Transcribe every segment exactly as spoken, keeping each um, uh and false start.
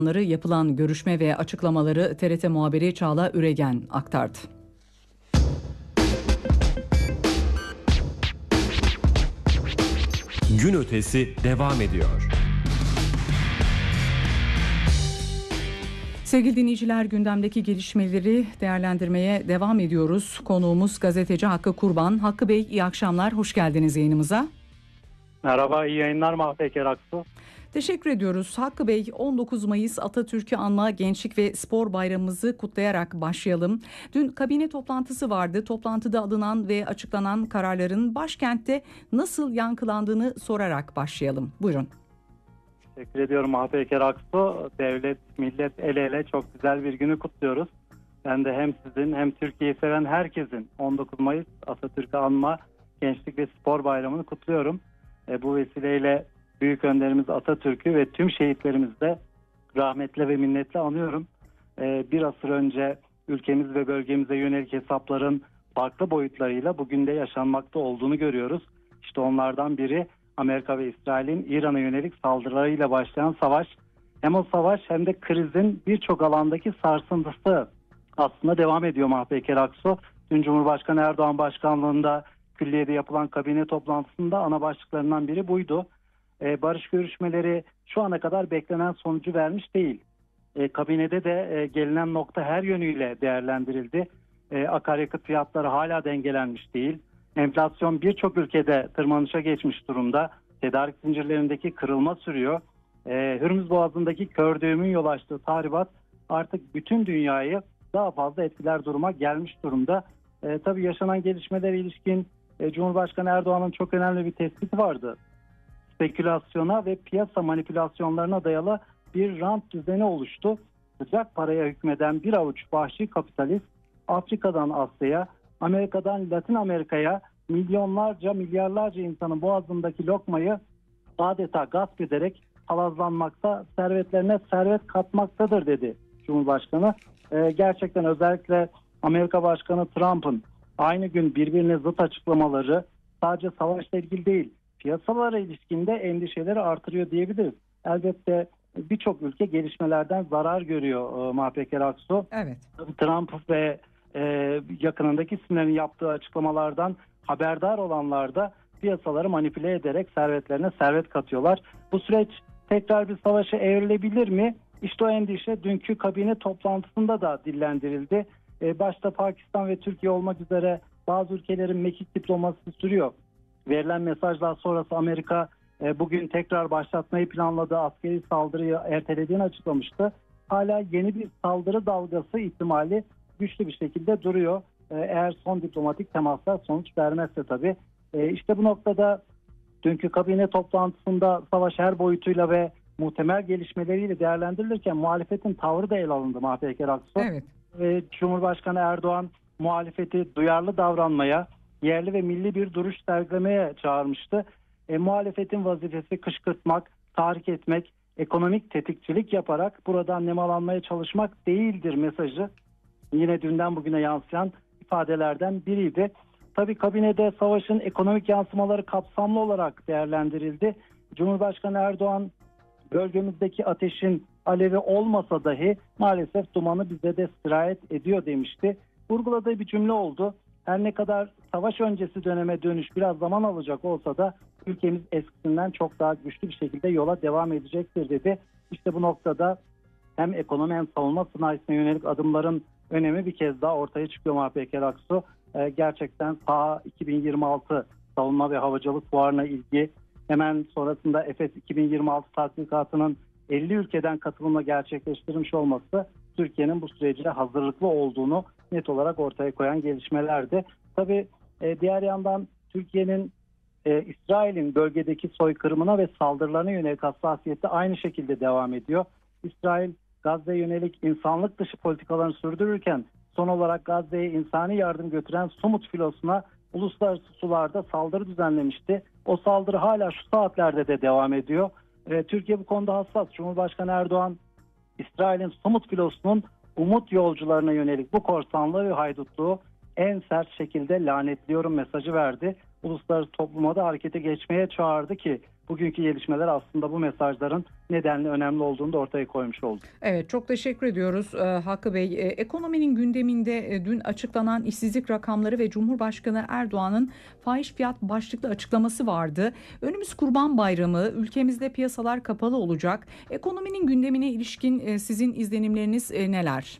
Yapılan görüşme ve açıklamaları T R T muhabiri Çağla Üregen aktardı. Gün ötesi devam ediyor. Sevgili dinleyiciler, gündemdeki gelişmeleri değerlendirmeye devam ediyoruz. Konuğumuz gazeteci Hakkı Kurban. Hakkı Bey, iyi akşamlar, hoş geldiniz yayınımıza. Merhaba, iyi yayınlar Mahpeker Aksu. Teşekkür ediyoruz. Hakkı Bey, on dokuz Mayıs Atatürk'ü anma Gençlik ve Spor Bayramımızı kutlayarak başlayalım. Dün kabine toplantısı vardı. Toplantıda alınan ve açıklanan kararların başkentte nasıl yankılandığını sorarak başlayalım. Buyurun. Teşekkür ediyorum Mahpeker Aksu. Devlet, millet el ele çok güzel bir günü kutluyoruz. Ben de hem sizin hem Türkiye'yi seven herkesin on dokuz Mayıs Atatürk'ü anma Gençlik ve Spor Bayramı'nı kutluyorum. E, bu vesileyle Büyük Önderimiz Atatürk'ü ve tüm şehitlerimizi de rahmetle ve minnetle anıyorum. Ee, bir asır önce ülkemiz ve bölgemize yönelik hesapların farklı boyutlarıyla bugün de yaşanmakta olduğunu görüyoruz. İşte onlardan biri Amerika ve İsrail'in İran'a yönelik saldırılarıyla başlayan savaş. Hem o savaş hem de krizin birçok alandaki sarsıntısı aslında devam ediyor Mahpeker Aksu. Dün Cumhurbaşkanı Erdoğan başkanlığında külliyede yapılan kabine toplantısında ana başlıklarından biri buydu. Ee, barış görüşmeleri şu ana kadar beklenen sonucu vermiş değil. E, kabinede de e, gelinen nokta her yönüyle değerlendirildi. E, akaryakıt fiyatları hala dengelenmiş değil. Enflasyon birçok ülkede tırmanışa geçmiş durumda. Tedarik zincirlerindeki kırılma sürüyor. E, Hürmüz Boğazı'ndaki kör düğümün yol açtığı tahribat artık bütün dünyayı daha fazla etkiler duruma gelmiş durumda. E, tabii yaşanan gelişmelere ilişkin e, Cumhurbaşkanı Erdoğan'ın çok önemli bir tespiti vardı. Spekülasyona ve piyasa manipülasyonlarına dayalı bir rant düzeni oluştu. Sıcak paraya hükmeden bir avuç vahşi kapitalist Afrika'dan Asya'ya, Amerika'dan Latin Amerika'ya milyonlarca, milyarlarca insanın boğazındaki lokmayı adeta gasp ederek palazlanmakta, servetlerine servet katmaktadır dedi Cumhurbaşkanı. Ee, gerçekten özellikle Amerika Başkanı Trump'ın aynı gün birbirine zıt açıklamaları sadece savaşla ilgili değil, piyasalara ilişkinde endişeleri artırıyor diyebiliriz. Elbette birçok ülke gelişmelerden zarar görüyor e, Mahpeker Aksu. Evet. Trump ve e, yakınındaki isimlerin yaptığı açıklamalardan haberdar olanlar da piyasaları manipüle ederek servetlerine servet katıyorlar. Bu süreç tekrar bir savaşa evrilebilir mi? İşte o endişe dünkü kabine toplantısında da dillendirildi. E, başta Pakistan ve Türkiye olmak üzere bazı ülkelerin mekik diplomasisi sürüyor. Verilen mesajlar sonrası Amerika e, bugün tekrar başlatmayı planladığı askeri saldırıyı ertelediğini açıklamıştı. Hala yeni bir saldırı dalgası ihtimali güçlü bir şekilde duruyor. E, eğer son diplomatik temaslar sonuç vermezse tabii. E, işte bu noktada dünkü kabine toplantısında savaş her boyutuyla ve muhtemel gelişmeleriyle değerlendirilirken muhalefetin tavrı da ele alındı Mahpeker Aksu. Evet. E, Cumhurbaşkanı Erdoğan muhalefeti duyarlı davranmaya, yerli ve milli bir duruş sergilemeye çağırmıştı. E, muhalefetin vazifesi kışkırtmak, tahrik etmek, ekonomik tetikçilik yaparak buradan nemalanmaya çalışmak değildir mesajı yine dünden bugüne yansıyan ifadelerden biriydi. Tabii kabinede savaşın ekonomik yansımaları kapsamlı olarak değerlendirildi. Cumhurbaşkanı Erdoğan bölgemizdeki ateşin alevi olmasa dahi maalesef dumanı bize de sirayet ediyor demişti. Vurguladığı bir cümle oldu. Her ne kadar savaş öncesi döneme dönüş biraz zaman alacak olsa da ülkemiz eskisinden çok daha güçlü bir şekilde yola devam edecektir dedi. İşte bu noktada hem ekonomi hem savunma sanayisine yönelik adımların önemi bir kez daha ortaya çıkıyor Mahpeker Aksu. Ee, gerçekten S A H iki bin yirmi altı savunma ve havacılık fuarına ilgi, hemen sonrasında Efes iki bin yirmi altı tatbikatının elli ülkeden katılımla gerçekleştirilmiş olması Türkiye'nin bu sürece hazırlıklı olduğunu net olarak ortaya koyan gelişmelerdi. Tabii e, diğer yandan Türkiye'nin e, İsrail'in bölgedeki soykırımına ve saldırılarına yönelik hassasiyeti aynı şekilde devam ediyor. İsrail Gazze'ye yönelik insanlık dışı politikalarını sürdürürken son olarak Gazze'ye insani yardım götüren Sumut filosuna uluslararası sularda saldırı düzenlemişti. O saldırı hala şu saatlerde de devam ediyor. E, Türkiye bu konuda hassas. Cumhurbaşkanı Erdoğan İsrail'in Sumut filosunun umut yolcularına yönelik bu korsanlığı ve haydutluğu en sert şekilde lanetliyorum mesajı verdi. Uluslararası topluma da harekete geçmeye çağırdı ki bugünkü gelişmeler aslında bu mesajların nedenli önemli olduğunu da ortaya koymuş oldu. Evet, çok teşekkür ediyoruz e, Hakkı Bey. E, ekonominin gündeminde e, dün açıklanan işsizlik rakamları ve Cumhurbaşkanı Erdoğan'ın fahiş fiyat başlıklı açıklaması vardı. Önümüz Kurban Bayramı, ülkemizde piyasalar kapalı olacak. Ekonominin gündemine ilişkin e, sizin izlenimleriniz e, neler?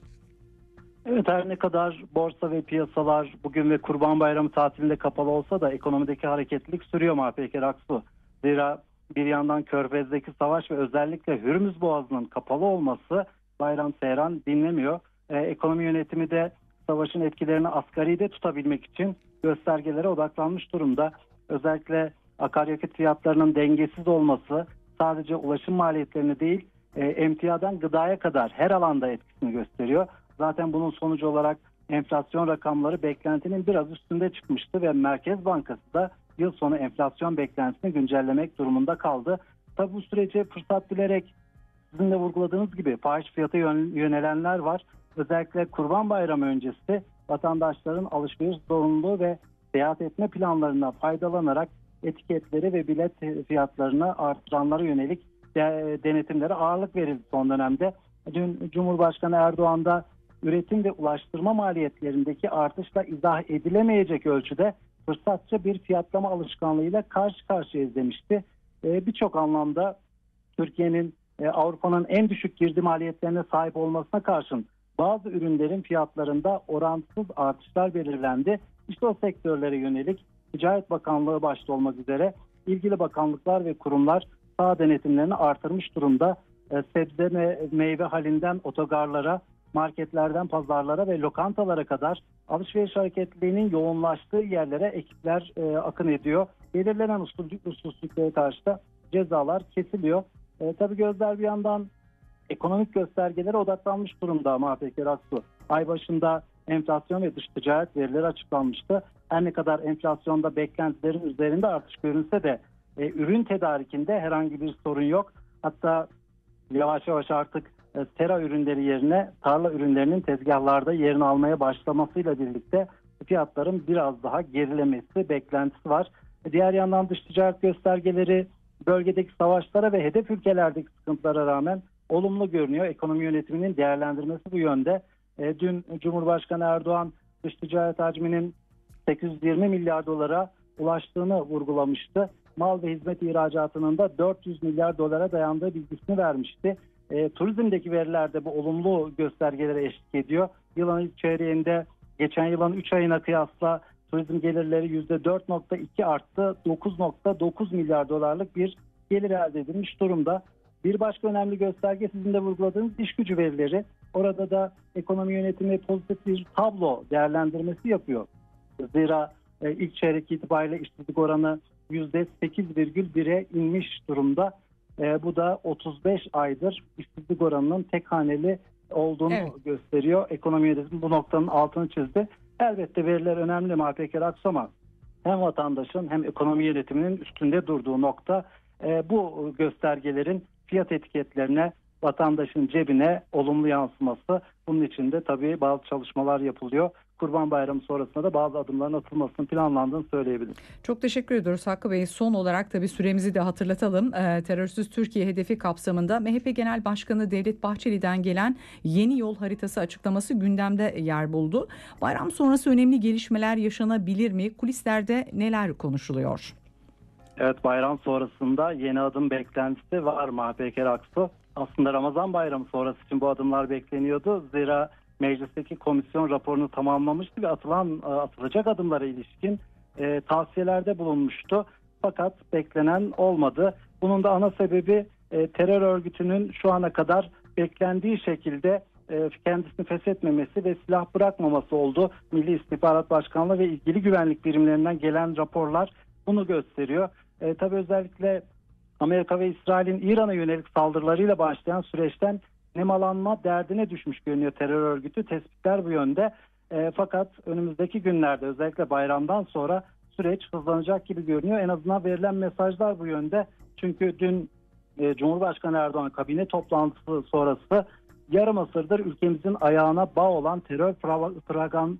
Evet, her ne kadar borsa ve piyasalar bugün ve Kurban Bayramı tatilinde kapalı olsa da ekonomideki hareketlilik sürüyor Mahpeker Aksu. Zira bir yandan Körfez'deki savaş ve özellikle Hürmüz Boğazı'nın kapalı olması bayram seyran dinlemiyor. Ee, ekonomi yönetimi de savaşın etkilerini asgaride tutabilmek için göstergelere odaklanmış durumda. Özellikle akaryakıt fiyatlarının dengesiz olması sadece ulaşım maliyetlerini değil, e, emtiadan gıdaya kadar her alanda etkisini gösteriyor. Zaten bunun sonucu olarak enflasyon rakamları beklentinin biraz üstünde çıkmıştı ve Merkez Bankası da yıl sonu enflasyon beklentisini güncellemek durumunda kaldı. Tabi bu sürece fırsat bilerek sizin de vurguladığınız gibi fahiş fiyata yönelenler var. Özellikle Kurban Bayramı öncesi vatandaşların alışveriş zorunluluğu ve seyahat etme planlarına faydalanarak etiketleri ve bilet fiyatlarını artıranlara yönelik denetimlere ağırlık verildi son dönemde. Dün Cumhurbaşkanı Erdoğan da üretim ve ulaştırma maliyetlerindeki artışla izah edilemeyecek ölçüde fırsatçı bir fiyatlama alışkanlığıyla karşı karşıyayız demişti. Ee, Birçok anlamda Türkiye'nin e, Avrupa'nın en düşük girdi maliyetlerine sahip olmasına karşın bazı ürünlerin fiyatlarında orantısız artışlar belirlendi. İşte o sektörlere yönelik Ticaret Bakanlığı başta olmak üzere ilgili bakanlıklar ve kurumlar sağ denetimlerini artırmış durumda. E, sebze ve meyve halinden otogarlara, marketlerden pazarlara ve lokantalara kadar alışveriş hareketliliğinin yoğunlaştığı yerlere ekipler e, akın ediyor. Belirlenen usulsüzlüklere karşı da cezalar kesiliyor. E, tabii gözler bir yandan ekonomik göstergelere odaklanmış durumda Mahpeker Aksu. Ay başında enflasyon ve dış ticaret verileri açıklanmıştı. Her ne kadar enflasyonda beklentilerin üzerinde artış görünse de e, ürün tedarikinde herhangi bir sorun yok. Hatta yavaş yavaş artık e, sera ürünleri yerine tarla ürünlerinin tezgahlarda yerini almaya başlamasıyla birlikte fiyatların biraz daha gerilemesi beklentisi var. E, diğer yandan dış ticaret göstergeleri bölgedeki savaşlara ve hedef ülkelerdeki sıkıntılara rağmen olumlu görünüyor. Ekonomi yönetiminin değerlendirmesi bu yönde. E, dün Cumhurbaşkanı Erdoğan dış ticaret hacminin sekiz yüz yirmi milyar dolara ulaştığını vurgulamıştı. Mal ve hizmet ihracatının da dört yüz milyar dolara dayandığı bilgisini vermişti. E, turizmdeki veriler de bu olumlu göstergelere eşlik ediyor. Yılın ilk çeyreğinde geçen yılın üç ayına kıyasla turizm gelirleri yüzde dört virgül iki arttı. dokuz virgül dokuz milyar dolarlık bir gelir elde edilmiş durumda. Bir başka önemli gösterge sizin de vurguladığınız iş gücü verileri. Orada da ekonomi yönetimi pozitif bir tablo değerlendirmesi yapıyor. Zira e, ilk çeyrek itibariyle işsizlik oranı yüzde sekiz virgül bire inmiş durumda. E, bu da otuz beş aydır işsizlik oranının tek haneli olduğunu evet. gösteriyor. Ekonomi yönetimi bu noktanın altını çizdi. Elbette veriler önemli Mahpeker Aksu ama hem vatandaşın hem ekonomi yönetiminin üstünde durduğu nokta e, bu göstergelerin fiyat etiketlerine, vatandaşın cebine olumlu yansıması. Bunun için de tabii bazı çalışmalar yapılıyor. Kurban Bayramı sonrasında da bazı adımların atılmasının planlandığını söyleyebilirim. Çok teşekkür ediyoruz Hakkı Bey. Son olarak tabii süremizi de hatırlatalım. Ee, terörsüz Türkiye hedefi kapsamında M H P Genel Başkanı Devlet Bahçeli'den gelen yeni yol haritası açıklaması gündemde yer buldu. Bayram sonrası önemli gelişmeler yaşanabilir mi? Kulislerde neler konuşuluyor? Evet, bayram sonrasında yeni adım beklentisi var Mahpeker Aksu. Aslında Ramazan Bayramı sonrası için bu adımlar bekleniyordu. Zira meclisteki komisyon raporunu tamamlamıştı ve atılan atılacak adımlara ilişkin e, tavsiyelerde bulunmuştu. Fakat beklenen olmadı. Bunun da ana sebebi e, terör örgütünün şu ana kadar beklendiği şekilde e, kendisini feshetmemesi ve silah bırakmaması oldu. Milli İstihbarat Başkanlığı ve ilgili güvenlik birimlerinden gelen raporlar bunu gösteriyor. E, tabii özellikle Amerika ve İsrail'in İran'a yönelik saldırılarıyla başlayan süreçten nemalanma derdine düşmüş görünüyor terör örgütü. Tespitler bu yönde. E, fakat önümüzdeki günlerde özellikle bayramdan sonra süreç hızlanacak gibi görünüyor. En azından verilen mesajlar bu yönde. Çünkü dün e, Cumhurbaşkanı Erdoğan kabine toplantısı sonrası yarım asırdır ülkemizin ayağına bağ olan terör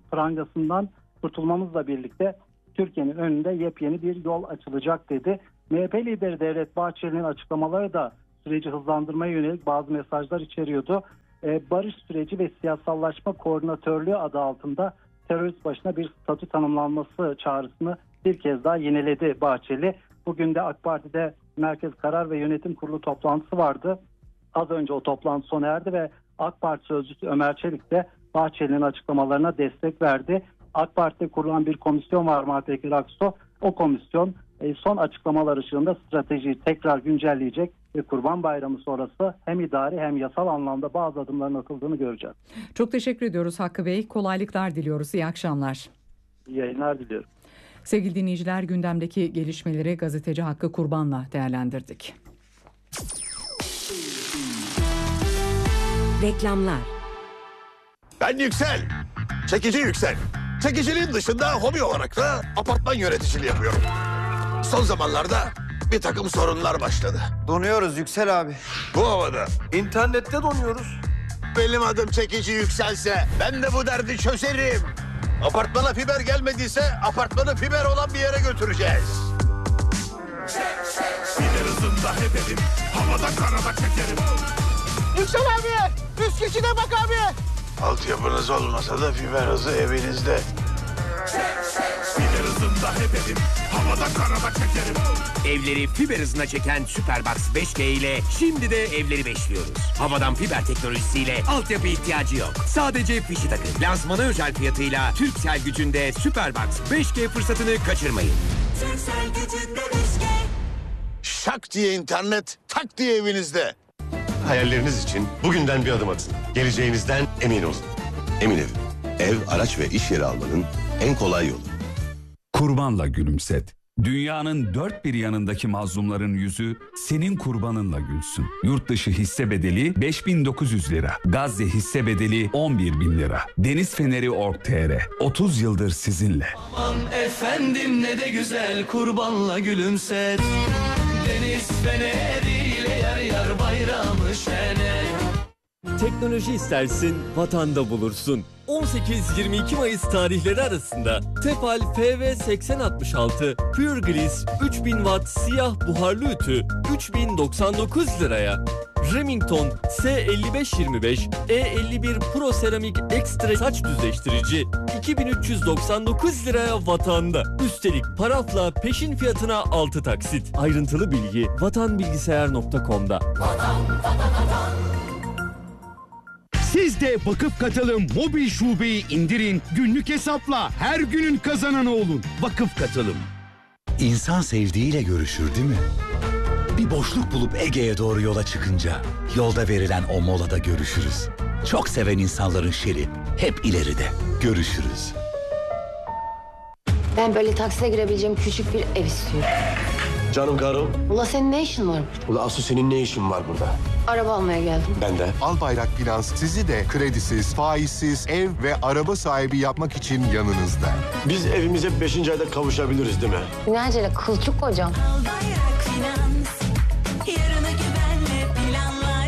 prangasından kurtulmamızla birlikte Türkiye'nin önünde yepyeni bir yol açılacak dedi. M H P lideri Devlet Bahçeli'nin açıklamaları da süreci hızlandırmaya yönelik bazı mesajlar içeriyordu. Ee, barış süreci ve siyasallaşma koordinatörlüğü adı altında terörist başına bir statü tanımlanması çağrısını bir kez daha yineledi Bahçeli. Bugün de AK Parti'de Merkez Karar ve Yönetim Kurulu toplantısı vardı. Az önce o toplantı sona erdi ve AK Parti sözcüsü Ömer Çelik de Bahçeli'nin açıklamalarına destek verdi. AK Parti'de kurulan bir komisyon var, Mahpekir Aksu. O komisyon son açıklamalar ışığında stratejiyi tekrar güncelleyecek ve Kurban Bayramı sonrası hem idari hem yasal anlamda bazı adımların atıldığını göreceğiz. Çok teşekkür ediyoruz Hakkı Bey. Kolaylıklar diliyoruz. İyi akşamlar. İyi yayınlar diliyorum. Sevgili dinleyiciler, gündemdeki gelişmeleri gazeteci Hakkı Kurban'la değerlendirdik. Reklamlar. Ben Yüksel. Çekici Yüksel. Çekiciliğin dışında hobi olarak da apartman yöneticiliği yapıyorum. Son zamanlarda bir takım sorunlar başladı. Donuyoruz Yüksel abi. Bu havada. İnternette donuyoruz. Benim adım Çekici Yükselse ben de bu derdi çözerim. Apartmana fiber gelmediyse apartmanı fiber olan bir yere götüreceğiz. Fiber hızında hep elim. Havada karada çekerim. Yüksel abi! Üst geçide bak abi! Altyapınız olmasa da fiber hızı evinizde. Fiber hızında hep elim. Havada karada çekerim. Evleri fiber hızına çeken Superbox beş G ile şimdi de evleri beşliyoruz. Havadan fiber teknolojisiyle altyapı ihtiyacı yok. Sadece fişi takın. Lansmanı özel fiyatıyla Turkcell gücünde Superbox beş G fırsatını kaçırmayın. Turkcell gücünde beş G. Şak diye internet, tak diye evinizde. Hayalleriniz için bugünden bir adım atın. Geleceğinizden emin olun. Emin Ev. Ev, araç ve iş yeri almanın en kolay yolu. Kurbanla gülümset. Dünyanın dört bir yanındaki mazlumların yüzü senin kurbanınla gülsün. Yurt dışı hisse bedeli beş bin dokuz yüz lira. Gazze hisse bedeli on bir bin lira. Deniz Feneri nokta org nokta tr. otuz yıldır sizinle. Aman efendim ne de güzel kurbanla gülümset. Deniz feneriyle yar yar bayramı şene. Teknoloji istersin, vatanda bulursun. on sekiz yirmi iki Mayıs tarihleri arasında Tefal F V seksen altmış altı Pure Gliss üç bin watt siyah buharlı ütü üç bin doksan dokuz liraya. Remington S elli beş yirmi beş E elli bir Pro Seramik Extra saç düzleştirici iki bin üç yüz doksan dokuz liraya vatanda. Üstelik parafla peşin fiyatına altı taksit. Ayrıntılı bilgi vatanbilgisayar nokta com'da. Vatan, vatan, vatan. Siz de Vakıf Katılım mobil şubeyi indirin, günlük hesapla her günün kazananı olun. Vakıf Katılım. İnsan sevdiğiyle görüşür değil mi? Bir boşluk bulup Ege'ye doğru yola çıkınca yolda verilen o molada görüşürüz. Çok seven insanların şeri hep ileride. Görüşürüz. Ben böyle taksiye girebileceğim küçük bir ev istiyorum. Canım karım. Ula senin ne işin var? Ula Asu senin ne işin var burada? Araba almaya geldim. Ben de. Albayrak Finans sizi de kredisiz, faizsiz ev ve araba sahibi yapmak için yanınızda. Biz evimize beşinci ayda kavuşabiliriz değil mi? Ne acele kılçık kocam. Albayrak Finans, yarına güvenle planlar.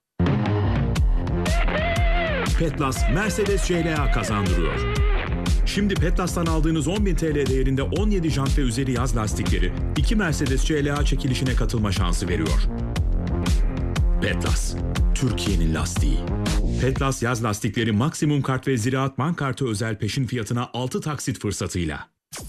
Petlas Mercedes C L A kazandırıyor. Şimdi Petlas'tan aldığınız on bin T L değerinde on yedi jant ve üzeri yaz lastikleri iki Mercedes C L A çekilişine katılma şansı veriyor. Petlas, Türkiye'nin lastiği. Petlas yaz lastikleri maksimum kart ve Ziraat Bank kartı özel peşin fiyatına altı taksit fırsatıyla.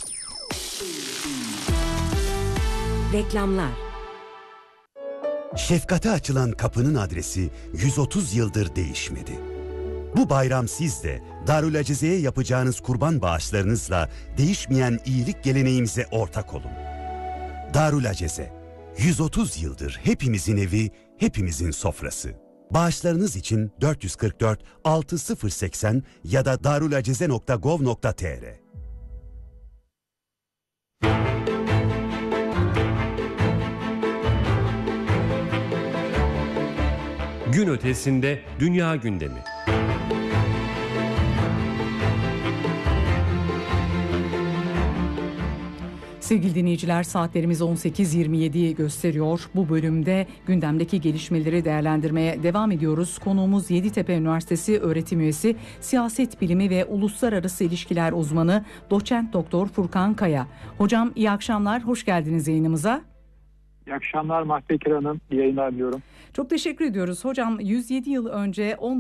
Reklamlar. Şefkate açılan kapının adresi yüz otuz yıldır değişmedi. Bu bayram siz de Darül Acize'ye yapacağınız kurban bağışlarınızla değişmeyen iyilik geleneğimize ortak olun. Darül Acize, yüz otuz yıldır hepimizin evi, hepimizin sofrası. Bağışlarınız için dört yüz kırk dört altı sıfır seksen ya da darulacize nokta gov nokta tr. Gün ötesinde dünya gündemi. Sevgili dinleyiciler, saatlerimiz on sekiz yirmi yediyi gösteriyor. Bu bölümde gündemdeki gelişmeleri değerlendirmeye devam ediyoruz. Konuğumuz Yeditepe Üniversitesi öğretim üyesi, siyaset bilimi ve uluslararası ilişkiler uzmanı doçent doktor Furkan Kaya. Hocam iyi akşamlar, hoş geldiniz yayınımıza. İyi akşamlar Mahpekir Hanım. İyi yayınlar diliyorum. Çok teşekkür ediyoruz. Hocam yüz yedi yıl önce on